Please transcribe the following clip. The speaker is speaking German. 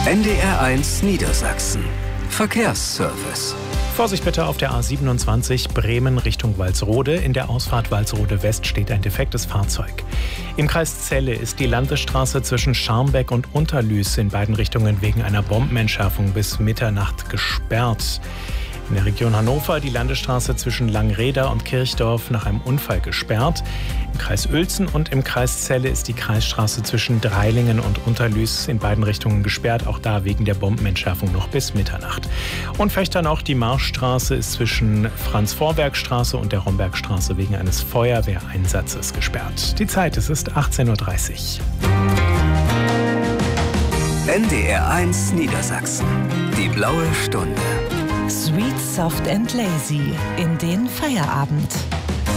NDR1 Niedersachsen. Verkehrsservice. Vorsicht bitte auf der A27 Bremen Richtung Walsrode. In der Ausfahrt Walsrode West steht ein defektes Fahrzeug. Im Kreis Celle ist die Landesstraße zwischen Scharmbeck und Unterlüß in beiden Richtungen wegen einer Bombenentschärfung bis Mitternacht gesperrt. In der Region Hannover die Landesstraße zwischen Langreda und Kirchdorf nach einem Unfall gesperrt. Im Kreis Uelzen und im Kreis Celle ist die Kreisstraße zwischen Dreilingen und Unterlüß in beiden Richtungen gesperrt. Auch da wegen der Bombenentschärfung noch bis Mitternacht. Und Fechtern auch die Marschstraße ist zwischen Franz-Vorwerk-Straße und der Rombergstraße wegen eines Feuerwehreinsatzes gesperrt. Die Zeit, es ist 18:30 Uhr. NDR1 Niedersachsen. Die blaue Stunde. Sweet, soft and lazy in den Feierabend.